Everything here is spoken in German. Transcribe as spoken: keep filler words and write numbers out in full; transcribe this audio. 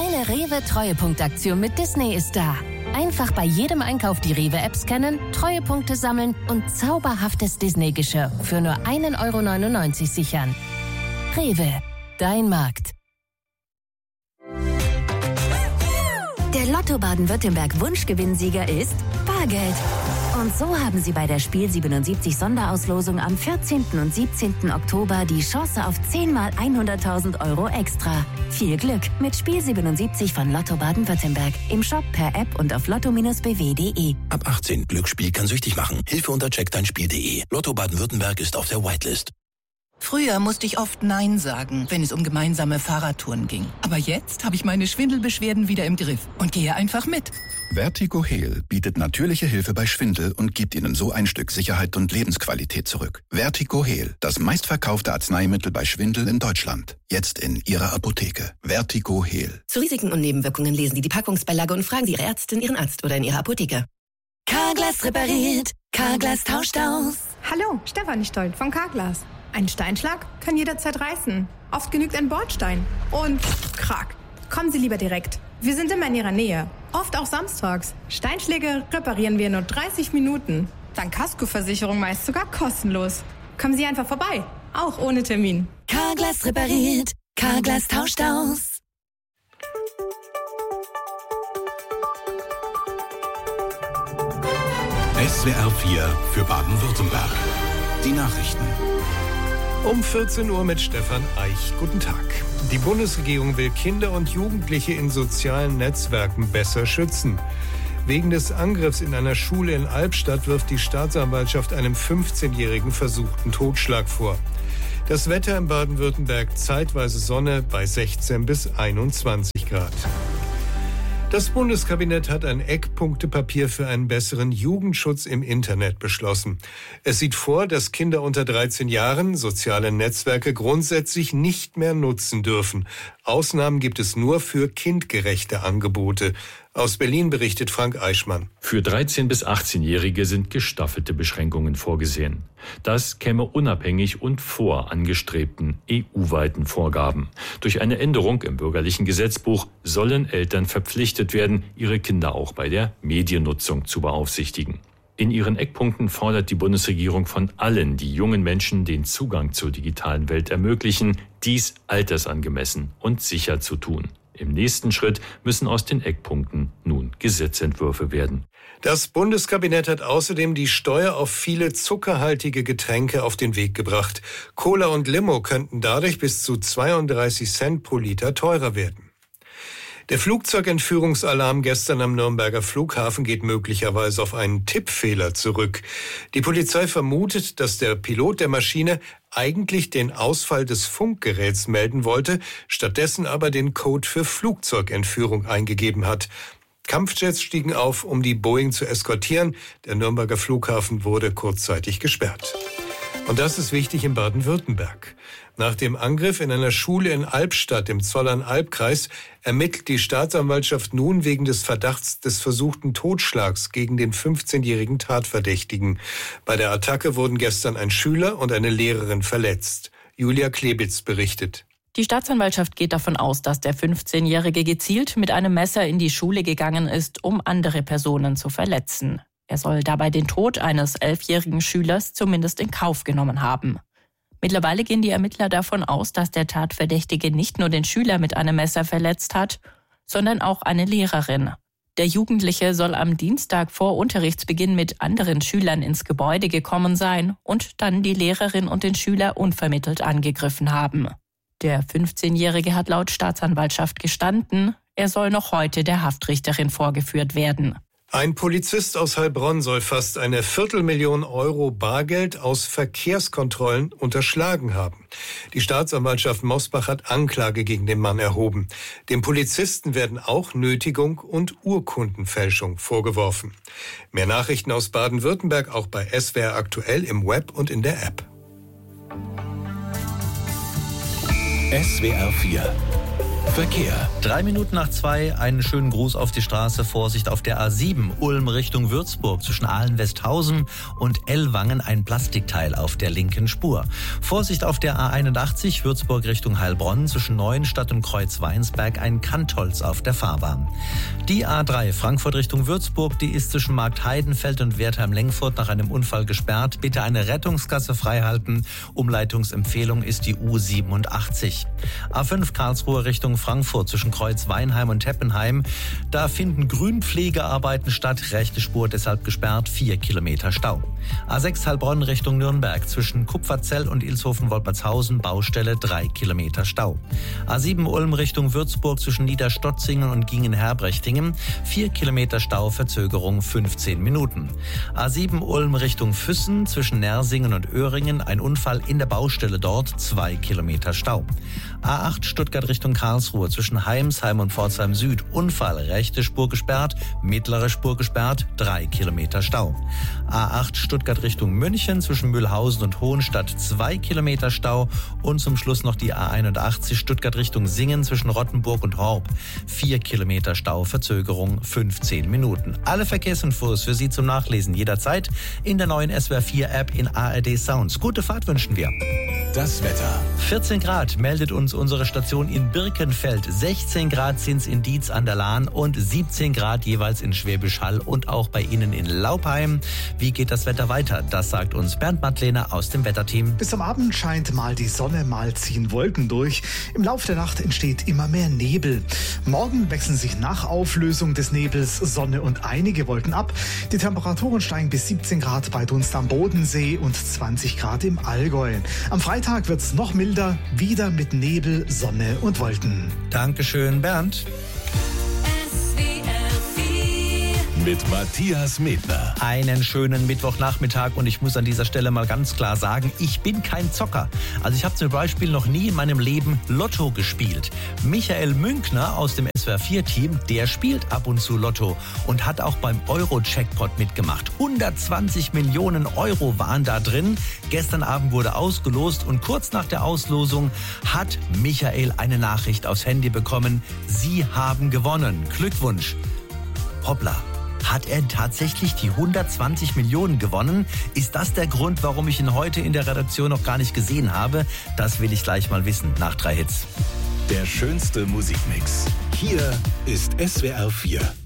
Deine Rewe-Treuepunktaktion mit Disney ist da. Einfach bei jedem Einkauf die Rewe-App scannen, Treuepunkte sammeln und zauberhaftes Disney-Geschirr für nur ein Euro neunundneunzig sichern. Rewe, dein Markt. Der Lotto Baden-Württemberg Wunschgewinnsieger ist Bargeld. Und so haben Sie bei der Spiel siebenundsiebzig Sonderauslosung am vierzehnten und siebzehnten Oktober die Chance auf zehn mal hunderttausend Euro extra. Viel Glück mit Spiel siebenundsiebzig von Lotto Baden-Württemberg. Im Shop, per App und auf lotto Bindestrich b w punkt d e. Ab achtzehn. Glücksspiel kann süchtig machen. Hilfe unter check dein spiel punkt de. Lotto Baden-Württemberg ist auf der Whitelist. Früher musste ich oft Nein sagen, wenn es um gemeinsame Fahrradtouren ging. Aber jetzt habe ich meine Schwindelbeschwerden wieder im Griff und gehe einfach mit. Vertigo Heal bietet natürliche Hilfe bei Schwindel und gibt Ihnen so ein Stück Sicherheit und Lebensqualität zurück. Vertigo Heal, das meistverkaufte Arzneimittel bei Schwindel in Deutschland. Jetzt in Ihrer Apotheke. Vertigo Heal. Zu Risiken und Nebenwirkungen lesen Sie die Packungsbeilage und fragen Sie Ihre Ärztin, Ihren Arzt oder in Ihrer Apotheke. Carglass repariert, Carglass tauscht aus. Hallo, Stefanie Stolt von Carglass. Ein Steinschlag kann jederzeit reißen. Oft genügt ein Bordstein. Und krack. Kommen Sie lieber direkt. Wir sind immer in Ihrer Nähe. Oft auch samstags. Steinschläge reparieren wir in nur dreißig Minuten. Dank Kaskoversicherung meist sogar kostenlos. Kommen Sie einfach vorbei. Auch ohne Termin. Carglass repariert, Carglass tauscht aus. S W R vier für Baden-Württemberg. Die Nachrichten. Um vierzehn Uhr mit Stefan Eich. Guten Tag. Die Bundesregierung will Kinder und Jugendliche in sozialen Netzwerken besser schützen. Wegen des Angriffs in einer Schule in Albstadt wirft die Staatsanwaltschaft einem fünfzehnjährigen versuchten Totschlag vor. Das Wetter in Baden-Württemberg: zeitweise Sonne bei sechzehn bis einundzwanzig Grad. Das Bundeskabinett hat ein Eckpunktepapier für einen besseren Jugendschutz im Internet beschlossen. Es sieht vor, dass Kinder unter dreizehn Jahren soziale Netzwerke grundsätzlich nicht mehr nutzen dürfen. Ausnahmen gibt es nur für kindgerechte Angebote. Aus Berlin berichtet Frank Eichmann. Für dreizehn- bis achtzehnjährige sind gestaffelte Beschränkungen vorgesehen. Das käme unabhängig und vor angestrebten E U-weiten Vorgaben. Durch eine Änderung im bürgerlichen Gesetzbuch sollen Eltern verpflichtet werden, ihre Kinder auch bei der Mediennutzung zu beaufsichtigen. In ihren Eckpunkten fordert die Bundesregierung von allen, die jungen Menschen den Zugang zur digitalen Welt ermöglichen, dies altersangemessen und sicher zu tun. Im nächsten Schritt müssen aus den Eckpunkten nun Gesetzentwürfe werden. Das Bundeskabinett hat außerdem die Steuer auf viele zuckerhaltige Getränke auf den Weg gebracht. Cola und Limo könnten dadurch bis zu zweiunddreißig Cent pro Liter teurer werden. Der Flugzeugentführungsalarm gestern am Nürnberger Flughafen geht möglicherweise auf einen Tippfehler zurück. Die Polizei vermutet, dass der Pilot der Maschine eigentlich den Ausfall des Funkgeräts melden wollte, stattdessen aber den Code für Flugzeugentführung eingegeben hat. Kampfjets stiegen auf, um die Boeing zu eskortieren. Der Nürnberger Flughafen wurde kurzzeitig gesperrt. Und das ist wichtig in Baden-Württemberg. Nach dem Angriff in einer Schule in Albstadt im Zollern-Albkreis ermittelt die Staatsanwaltschaft nun wegen des Verdachts des versuchten Totschlags gegen den fünfzehnjährigen Tatverdächtigen. Bei der Attacke wurden gestern ein Schüler und eine Lehrerin verletzt. Julia Klebitz berichtet. Die Staatsanwaltschaft geht davon aus, dass der fünfzehnjährige gezielt mit einem Messer in die Schule gegangen ist, um andere Personen zu verletzen. Er soll dabei den Tod eines elfjährigen Schülers zumindest in Kauf genommen haben. Mittlerweile gehen die Ermittler davon aus, dass der Tatverdächtige nicht nur den Schüler mit einem Messer verletzt hat, sondern auch eine Lehrerin. Der Jugendliche soll am Dienstag vor Unterrichtsbeginn mit anderen Schülern ins Gebäude gekommen sein und dann die Lehrerin und den Schüler unvermittelt angegriffen haben. Der fünfzehnjährige hat laut Staatsanwaltschaft gestanden, er soll noch heute der Haftrichterin vorgeführt werden. Ein Polizist aus Heilbronn soll fast eine Viertelmillion Euro Bargeld aus Verkehrskontrollen unterschlagen haben. Die Staatsanwaltschaft Mosbach hat Anklage gegen den Mann erhoben. Dem Polizisten werden auch Nötigung und Urkundenfälschung vorgeworfen. Mehr Nachrichten aus Baden-Württemberg auch bei S W R aktuell im Web und in der App. S W R vier Verkehr. Drei Minuten nach zwei, einen schönen Gruß auf die Straße. Vorsicht auf der A sieben, Ulm Richtung Würzburg. Zwischen Ahlen-Westhausen und Ellwangen ein Plastikteil auf der linken Spur. Vorsicht auf der A einundachtzig, Würzburg Richtung Heilbronn. Zwischen Neuenstadt und Kreuzweinsberg ein Kantholz auf der Fahrbahn. Die A drei, Frankfurt Richtung Würzburg, die ist zwischen Markt Heidenfeld und Wertheim-Lengfurt nach einem Unfall gesperrt. Bitte eine Rettungsgasse freihalten. Umleitungsempfehlung ist die U siebenundachtzig. A fünf, Karlsruhe Richtung Frankfurt zwischen Kreuz-Weinheim und Teppenheim. Da finden Grünpflegearbeiten statt. Rechte Spur deshalb gesperrt. Vier Kilometer Stau. A sechs Heilbronn Richtung Nürnberg zwischen Kupferzell und Ilshofen-Wolpertshausen. Baustelle. Drei Kilometer Stau. A sieben Ulm Richtung Würzburg zwischen Niederstotzingen und Gingen-Herbrechtingen. Vier Kilometer Stau. Verzögerung fünfzehn Minuten. A sieben Ulm Richtung Füssen zwischen Nersingen und Öhringen. Ein Unfall in der Baustelle dort. Zwei Kilometer Stau. A acht Stuttgart Richtung Karlsruhe zwischen Heimsheim und Pforzheim Süd. Unfall, rechte Spur gesperrt, mittlere Spur gesperrt, drei Kilometer Stau. A acht Stuttgart Richtung München zwischen Mühlhausen und Hohenstadt, zwei Kilometer Stau. Und zum Schluss noch die A einundachtzig Stuttgart Richtung Singen zwischen Rottenburg und Horb. vier Kilometer Stau, Verzögerung fünfzehn Minuten. Alle Verkehrsinfos für Sie zum Nachlesen jederzeit in der neuen S W R vier App in A R D Sounds. Gute Fahrt wünschen wir. Das Wetter. vierzehn Grad meldet uns unsere Station in Birkenfeld. sechzehn Grad sind's in Dietz an der Lahn und siebzehn Grad jeweils in Schwäbisch Hall und auch bei Ihnen in Laupheim. Wie geht das Wetter weiter? Das sagt uns Bernd Madlener aus dem Wetterteam. Bis am Abend scheint mal die Sonne, mal ziehen Wolken durch. Im Laufe der Nacht entsteht immer mehr Nebel. Morgen wechseln sich nach Auflösung des Nebels Sonne und einige Wolken ab. Die Temperaturen steigen bis siebzehn Grad bei Dunst am Bodensee und zwanzig Grad im Allgäu. Am Freitag wird es noch milder, wieder mit Nebel, Sonne und Wolken. Dankeschön, Bernd. Mit Matthias Medner. Einen schönen Mittwochnachmittag und ich muss an dieser Stelle mal ganz klar sagen, ich bin kein Zocker. Also ich habe zum Beispiel noch nie in meinem Leben Lotto gespielt. Michael Münkner aus dem S W R vier Team, der spielt ab und zu Lotto und hat auch beim Euro-Jackpot mitgemacht. hundertzwanzig Millionen Euro waren da drin. Gestern Abend wurde ausgelost und kurz nach der Auslosung hat Michael eine Nachricht aufs Handy bekommen. Sie haben gewonnen. Glückwunsch. Hoppla. Hat er tatsächlich die hundertzwanzig Millionen gewonnen? Ist das der Grund, warum ich ihn heute in der Redaktion noch gar nicht gesehen habe? Das will ich gleich mal wissen, nach drei Hits. Der schönste Musikmix. Hier ist S W R vier.